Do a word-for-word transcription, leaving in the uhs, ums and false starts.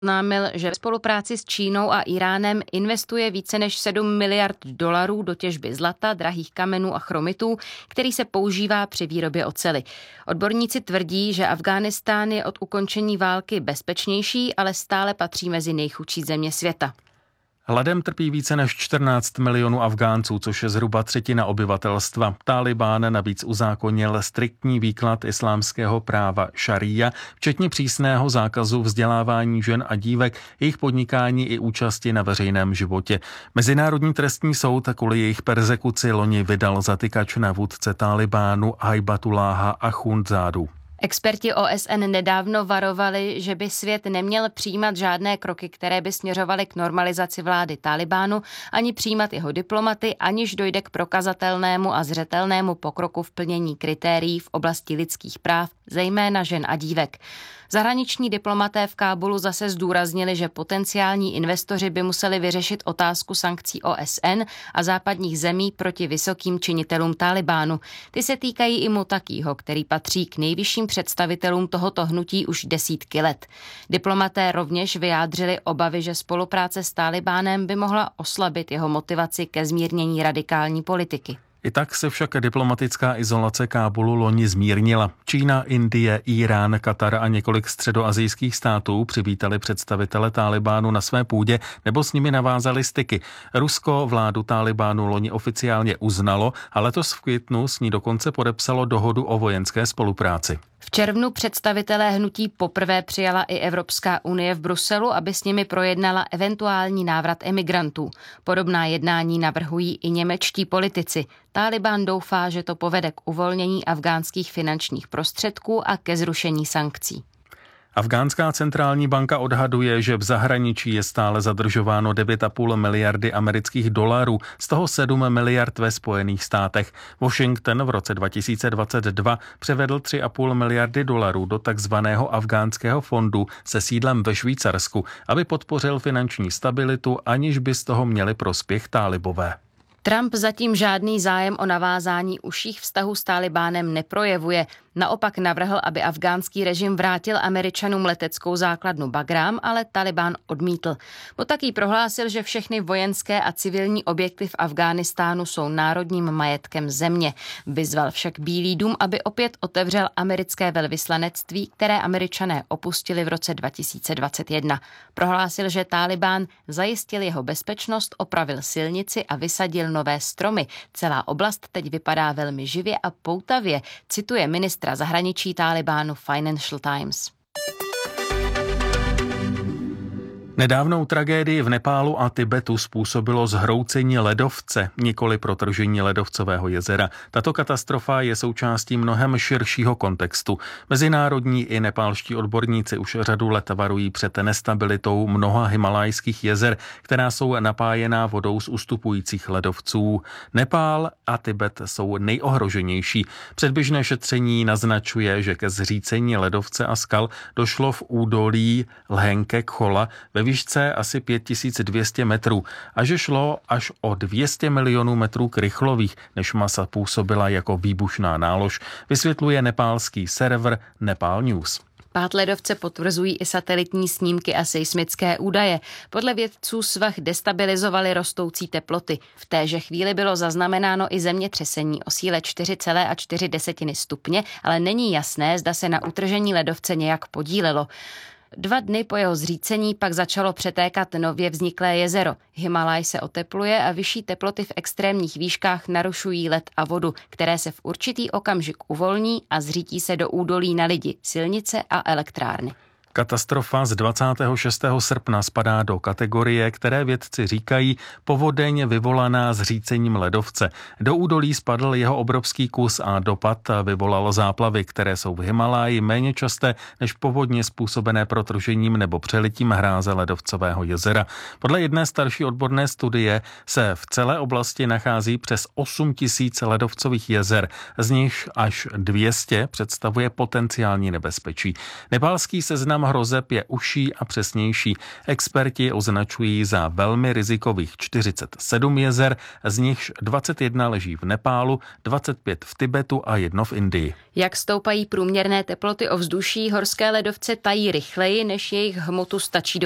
oznámil, že v spolupráci s Čínou a Íránem investuje více než sedm miliard dolarů do těžby zlata, drahých kamenů a chromitů, který se používá při výrobě oceli. Odborníci tvrdí, že Afghánistán je od ukončení války bezpečnější, ale stále patří mezi nejchudší země světa. Hladem trpí více než čtrnáct milionů Afgánců, což je zhruba třetina obyvatelstva. Tálibán navíc uzákonil striktní výklad islámského práva šaría, včetně přísného zákazu vzdělávání žen a dívek, jejich podnikání i účasti na veřejném životě. Mezinárodní trestní soud kvůli jejich perzekuci loni vydal zatykač na vůdce Tálibánu Hajbatuláha Achundzádu. Experti O S N nedávno varovali, že by svět neměl přijímat žádné kroky, které by směřovaly k normalizaci vlády Tálibánu, ani přijímat jeho diplomaty, aniž dojde k prokazatelnému a zřetelnému pokroku v plnění kritérií v oblasti lidských práv, zejména žen a dívek. Zahraniční diplomaté v Kábulu zase zdůraznili, že potenciální investoři by museli vyřešit otázku sankcí O S N a západních zemí proti vysokým činitelům Tálibánu. Ty se týkají i Mutakýho, který patří k nejvyšším představitelům tohoto hnutí už desítky let. Diplomaté rovněž vyjádřili obavy, že spolupráce s Tálibánem by mohla oslabit jeho motivaci ke zmírnění radikální politiky. I tak se však diplomatická izolace Kábulu loni zmírnila. Čína, Indie, Írán, Katar a několik středoasijských států přivítali představitele Tálibánu na své půdě nebo s nimi navázali styky. Rusko vládu Tálibánu loni oficiálně uznalo a letos v květnu s ní dokonce podepsalo dohodu o vojenské spolupráci. V červnu představitelé hnutí poprvé přijala i Evropská unie v Bruselu, aby s nimi projednala eventuální návrat emigrantů. Podobná jednání navrhují i němečtí politici. Tálibán doufá, že to povede k uvolnění afghánských finančních prostředků a ke zrušení sankcí. Afgánská centrální banka odhaduje, že v zahraničí je stále zadržováno devět a půl miliardy amerických dolarů, z toho sedm miliard ve Spojených státech. Washington v roce dva tisíce dvacet dva převedl tři a půl miliardy dolarů do takzvaného afgánského fondu se sídlem ve Švýcarsku, aby podpořil finanční stabilitu, aniž by z toho měli prospěch tálibové. Trump zatím žádný zájem o navázání užších vztahů s Tálibánem neprojevuje. Naopak navrhl, aby afgánský režim vrátil Američanům leteckou základnu Bagrám, ale Tálibán odmítl. Mutaký prohlásil, že všechny vojenské a civilní objekty v Afghánistánu jsou národním majetkem země. Vyzval však Bílý dům, aby opět otevřel americké velvyslanectví, které Američané opustili v roce dva tisíce dvacet jedna. Prohlásil, že Tálibán zajistil jeho bezpečnost, opravil silnici a vysadil nové stromy. Celá oblast teď vypadá velmi živě a poutavě, cituje ministr zahraničí Tálibánu Financial Times. Nedávnou tragédii v Nepálu a Tibetu způsobilo zhroucení ledovce, nikoli protržení ledovcového jezera. Tato katastrofa je součástí mnohem širšího kontextu. Mezinárodní i nepálští odborníci už řadu let varují před nestabilitou mnoha himalajských jezer, která jsou napájená vodou z ustupujících ledovců. Nepál a Tibet jsou nejohroženější. Předběžné šetření naznačuje, že ke zřícení ledovce a skal došlo v údolí Lhenke Chola ve výšce asi pět tisíc dvě stě metrů a že šlo až o dvě stě milionů metrů krychlových, než masa působila jako výbušná nálož, vysvětluje nepálský server Nepal News. Pád ledovce potvrzují i satelitní snímky a seismické údaje. Podle vědců svah destabilizovaly rostoucí teploty. V téže chvíli bylo zaznamenáno i zemětřesení o síle čtyři celé čtyři stupně, ale není jasné, zda se na utržení ledovce nějak podílelo. Dva dny po jeho zřícení pak začalo přetékat nově vzniklé jezero. Himalaj se otepluje a vyšší teploty v extrémních výškách narušují led a vodu, které se v určitý okamžik uvolní a zřítí se do údolí na lidi, silnice a elektrárny. Katastrofa z dvacátého šestého srpna spadá do kategorie, které vědci říkají povodeň vyvolaná zřícením ledovce. Do údolí spadl jeho obrovský kus a dopad vyvolalo záplavy, které jsou v Himaláji méně časté než povodně způsobené protržením nebo přelitím hráze ledovcového jezera. Podle jedné starší odborné studie se v celé oblasti nachází přes osm tisíc ledovcových jezer, z nich až dvě stě představuje potenciální nebezpečí. Nepálský seznam hrozeb je užší a přesnější. Experti označují za velmi rizikových čtyřicet sedm jezer, z nichž dvacet jedna leží v Nepálu, dvacet pět v Tibetu a jedno v Indii. Jak stoupají průměrné teploty ovzduší, horské ledovce tají rychleji, než jejich hmotu stačí do